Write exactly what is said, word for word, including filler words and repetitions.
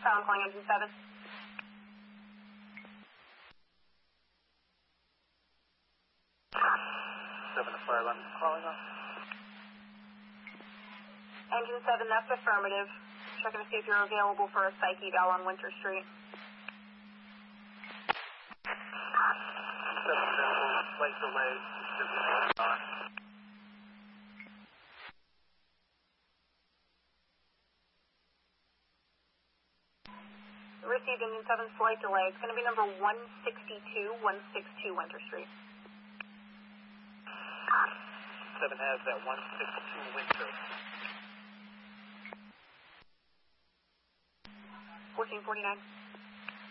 Sound calling engine seven. seven to five, I'm calling up. Engine seven, that's affirmative. Checking to see if you're available for a psych eval on Winter Street. seven available, slight delay, should be on. Received engine seven, slight delay. It's going to be number one sixty-two, one sixty-two Winter Street. seven has that one sixty-two Winter. fourteen forty-nine.